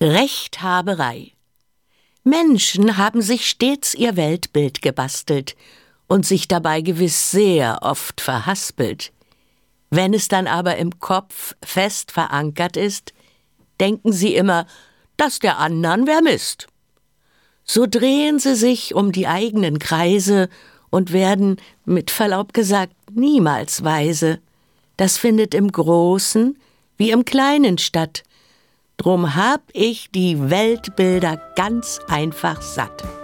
Rechthaberei. Menschen haben sich stets ihr Weltbild gebastelt und sich dabei gewiss sehr oft verhaspelt. Wenn es dann aber im Kopf fest verankert ist, denken sie immer, dass der andern wer misst. So drehen sie sich um die eigenen Kreise und werden, mit Verlaub gesagt, niemals weise. Das findet im Großen wie im Kleinen statt. Drum hab ich die Weltbilder ganz einfach satt.